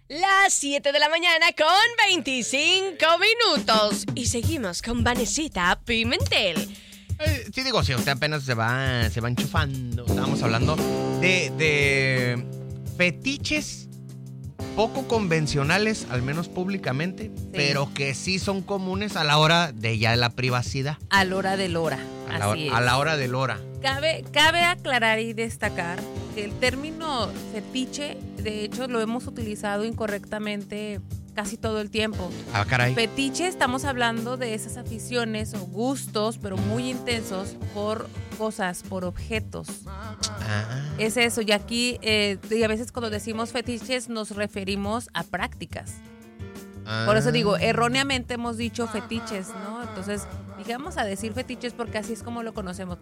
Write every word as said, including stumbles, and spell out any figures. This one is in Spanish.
Las siete de la mañana con veinticinco minutos. Y seguimos con Vanesita Pimentel. Eh, sí, digo, si usted apenas se va, se va enchufando. Estábamos hablando de, de fetiches poco convencionales, al menos públicamente, sí, pero que sí son comunes a la hora de ya la privacidad. A la hora del hora. A la, así es. A la hora del hora. Cabe, cabe aclarar y destacar que el término fetiche, de hecho, lo hemos utilizado incorrectamente casi todo el tiempo. Ah, caray. Fetiche, estamos hablando de esas aficiones o gustos, pero muy intensos por cosas, por objetos. Ah. Es eso, y aquí, eh, y a veces cuando decimos fetiches nos referimos a prácticas. Ah. Por eso digo, erróneamente hemos dicho fetiches, ¿no? Entonces, digamos a decir fetiches porque así es como lo conocemos.